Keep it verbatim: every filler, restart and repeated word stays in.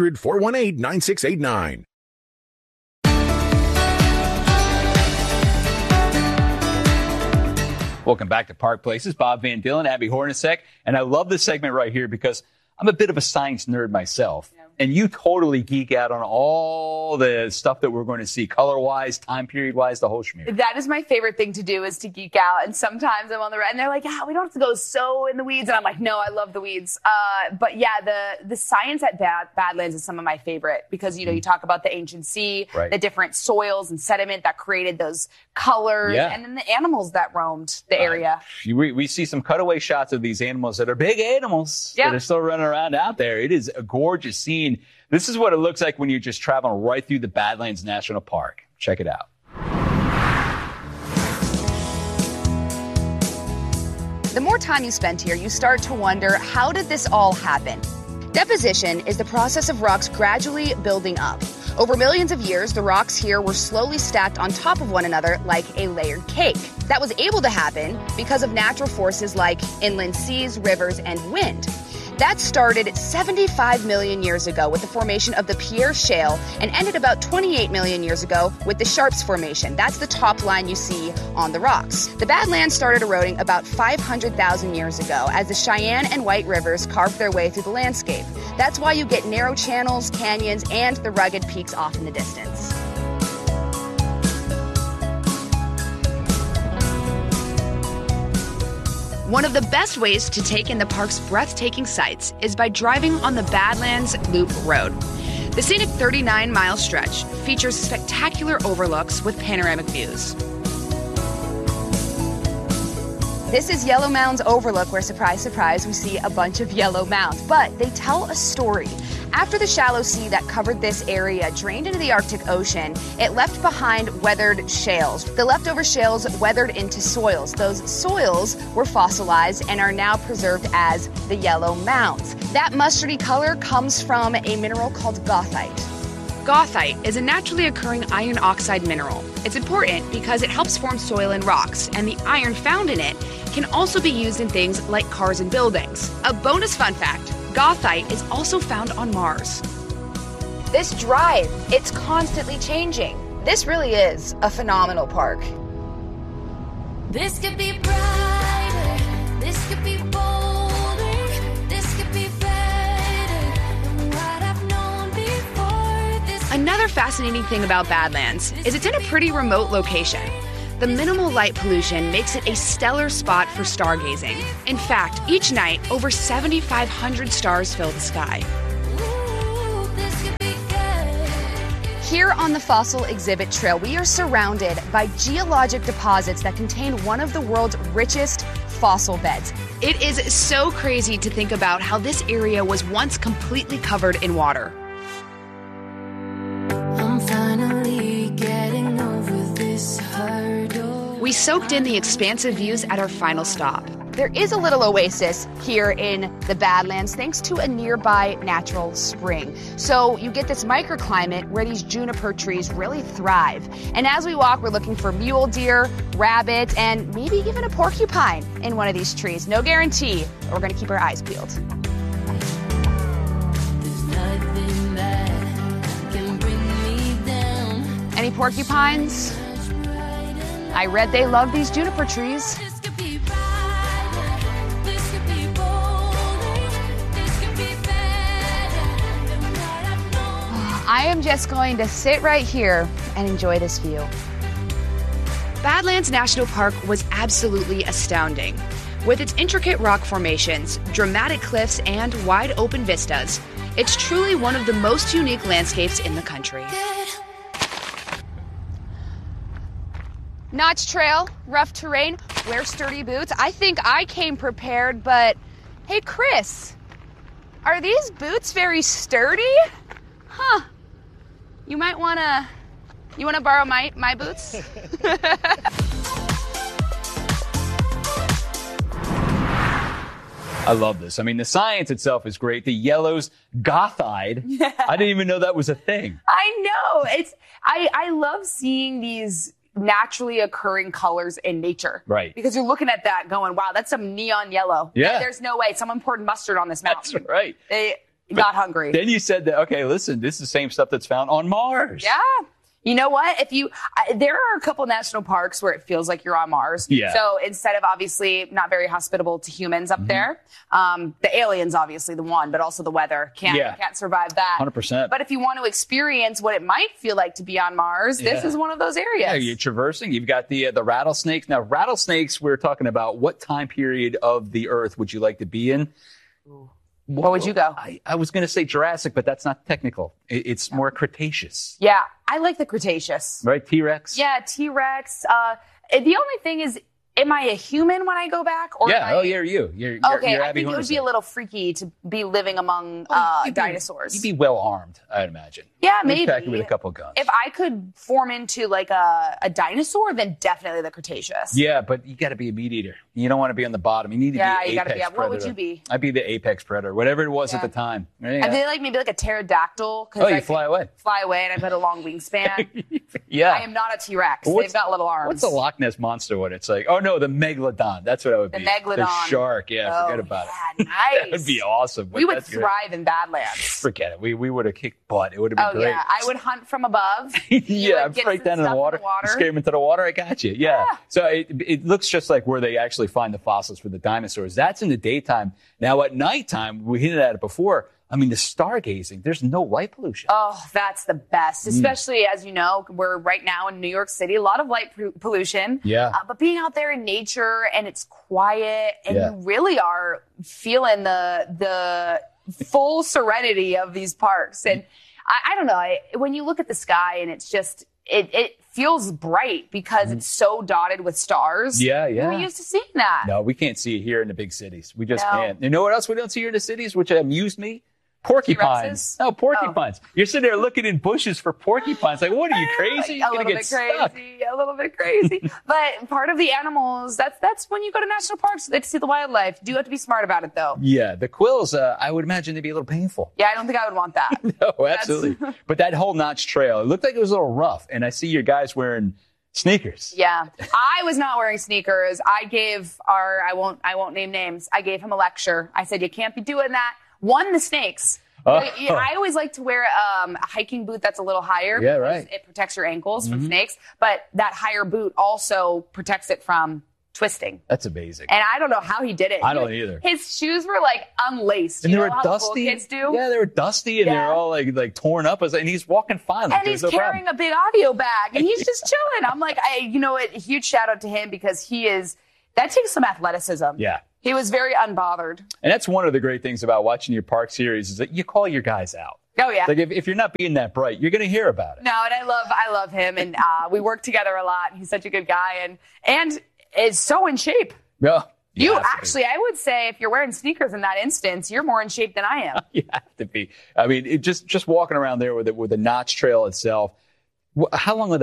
hundred, four one eight, nine six eight nine. Welcome back to Park Places. Bob Van Dillen, Abby Hornacek. And I love this segment right here because I'm a bit of a science nerd myself. Yeah. And you totally geek out on all the stuff that we're going to see color-wise, time period-wise, the whole schmear. That is my favorite thing to do, is to geek out. And sometimes I'm on the right and they're like, yeah, we don't have to go so in the weeds. And I'm like, no, I love the weeds. Uh, but yeah, the, the science at Bad, Badlands is some of my favorite because, you know, you talk about the ancient sea, right. the different soils and sediment that created those colors, yeah. and then the animals that roamed the uh, area. We, we see some cutaway shots of these animals that are big animals yep. that are still running around out there. It is a gorgeous scene. This is what it looks like when you're just traveling right through the Badlands National Park. Check it out. The more time you spend here, you start to wonder, how did this all happen? Deposition is the process of rocks gradually building up. Over millions of years, the rocks here were slowly stacked on top of one another like a layered cake. That was able to happen because of natural forces like inland seas, rivers, and wind. That started seventy-five million years ago with the formation of the Pierre Shale and ended about twenty-eight million years ago with the Sharps Formation. That's the top line you see on the rocks. The Badlands started eroding about five hundred thousand years ago as the Cheyenne and White Rivers carved their way through the landscape. That's why you get narrow channels, canyons, and the rugged peaks off in the distance. One of the best ways to take in the park's breathtaking sights is by driving on the Badlands Loop Road. The scenic thirty-nine mile stretch features spectacular overlooks with panoramic views. This is Yellow Mound's overlook, where, surprise, surprise, we see a bunch of yellow mounds. But they tell a story. After the shallow sea that covered this area drained into the Arctic Ocean, it left behind weathered shales. The leftover shales weathered into soils. Those soils were fossilized and are now preserved as the Yellow Mounds. That mustardy color comes from a mineral called goethite. Goethite is a naturally occurring iron oxide mineral. It's important because it helps form soil and rocks, and the iron found in it can also be used in things like cars and buildings. A bonus fun fact, goethite is also found on Mars. This drive, it's constantly changing. This really is a phenomenal park. This could be brighter, this could be bolder, this could be better than what I've known before. This Another fascinating thing about Badlands is it's in a pretty remote location. The minimal light pollution makes it a stellar spot for stargazing. In fact, each night, over seventy-five hundred stars fill the sky. Here on the Fossil Exhibit Trail, we are surrounded by geologic deposits that contain one of the world's richest fossil beds. It is so crazy to think about how this area was once completely covered in water. I'm finally getting over this hurdle. We soaked in the expansive views at our final stop. There is a little oasis here in the Badlands thanks to a nearby natural spring. So you get this microclimate where these juniper trees really thrive. And as we walk, we're looking for mule deer, rabbit, and maybe even a porcupine in one of these trees. No guarantee, but we're gonna keep our eyes peeled. There's nothing that can bring me down. Any porcupines? I read they love these juniper trees. This could be brighter, this could be bolder, this could be better than what I've known. I am just going to sit right here and enjoy this view. Badlands National Park was absolutely astounding. With its intricate rock formations, dramatic cliffs, and wide open vistas, it's truly one of the most unique landscapes in the country. Notch trail, rough terrain, wear sturdy boots. I think I came prepared, but hey, Chris, are these boots very sturdy? Huh. You might wanna, you wanna borrow my, my boots? I love this. I mean, the science itself is great. The yellows, goethite. Yeah. I didn't even know that was a thing. I know. It's, I, I love seeing these naturally occurring colors in nature. Right. Because you're looking at that going, wow, that's some neon yellow. Yeah. There's no way. Someone poured mustard on this mountain. That's right. They, got hungry. Then you said that, okay, listen, this is the same stuff that's found on Mars. Yeah. You know what? If you, I, there are a couple national parks where it feels like you're on Mars. Yeah. So instead of obviously not very hospitable to humans up Mm-hmm. there, um, the aliens obviously the one, but also the weather can't Yeah. can't survive that. one hundred percent. But if you want to experience what it might feel like to be on Mars, this Yeah. is one of those areas. Yeah, you're traversing. You've got the uh, the rattlesnakes. Now, rattlesnakes, we're talking about what time period of the Earth would you like to be in? Where would you go? I, I was going to say Jurassic, but that's not technical. It, it's more Cretaceous, Yeah, I like the Cretaceous. right? T-Rex? Yeah, T-Rex. Uh, the only thing is, am I a human when I go back? Or am Yeah. I- Oh, you're you. You're, you're, Okay, you're I Abby think it would be Hornacek. a little freaky to be living among uh, You'd be- dinosaurs. You'd be well armed, I'd imagine. Yeah, You'd maybe. pack it with a couple guns. If I could form into like a, a dinosaur, then definitely the Cretaceous. Yeah, but you got to be a meat eater. You don't want to be on the bottom. You need to Yeah, be you gotta apex be- predator. what would you be? I'd be the apex predator, whatever it was at Yeah. the time. Right? I feel like maybe like a pterodactyl. 'Cause Oh, I you could fly away. Fly away, and I've got a long wingspan. Yeah. I am not a T-Rex. What's- They've got little arms. What's the Loch Ness monster one? It's like, oh no, the megalodon. That's what I would The be. megalodon. The shark. Yeah, Oh, forget about yeah, it. nice. That would be awesome. but We would that's great. thrive in Badlands. Forget it. We we would have kicked butt. It would have been Oh great. yeah, I would hunt from above. You yeah, would get right some down in the stuff water. water. Scare them into the water. I got you. Yeah. Yeah. So it, it looks just like where they actually find the fossils for the dinosaurs. That's in the daytime. Now at nighttime, we hinted at it before. I mean, the stargazing. There's no light pollution. Oh, that's the Mm. best. Especially as you know, we're right now in New York City, a lot of light p- pollution. Yeah. Uh, but being out there in nature and it's quiet and Yeah. you really are feeling the the full serenity of these parks. And I, I don't know, I, when you look at the sky and it's just it it feels bright because it's so dotted with stars. Mm-hmm. Yeah, yeah. We're used to seeing that. No, we can't see it here in the big cities. We just No. can't. You know what else we don't see here in the cities, which amused me? Porcupines. T-Rexes? No, porcupines. You're sitting there looking in bushes for porcupines. Like, what are you crazy? You're a gonna little get bit stuck. crazy, a little bit crazy. But part of the animals, that's that's when you go to national parks, they get to see the wildlife. You do have to be smart about it, though. Yeah, the quills, uh, I would imagine they'd be a little painful. Yeah, I don't think I would want that. No, absolutely. But that whole Notch Trail, it looked like it was a little rough. And I see your guys wearing sneakers. Yeah, I was not wearing sneakers. I gave our, I won't, I won't name names. I gave him a lecture. I said, you can't be doing that. One, the snakes. Oh. I always like to wear um, a hiking boot that's a little higher. Yeah, because right. It protects your ankles from snakes, but that higher boot also protects it from twisting. That's amazing. And I don't know how he did it. I don't either. His shoes were like unlaced. And you they know were how cool dusty. kids do? Yeah, they were dusty and they Yeah. were all like like torn up. And he's walking fine. Like, And he's there's no carrying problem. a big audio bag and he's just chilling. I'm like, I, you know what? A huge shout out to him because he is, that takes some athleticism. Yeah. He was very unbothered. And that's one of the great things about watching your park series is that you call your guys out. Oh yeah. Like if, if you're not being that bright, you're going to hear about it. No, and I love, I love him and uh, we work together a lot. He's such a good guy and, and is so in shape. Yeah. You have to be. actually, I would say if you're wearing sneakers in that instance, you're more in shape than I am. You have to be. I mean, it just just walking around there with it with the Notch Trail itself. wh- How long would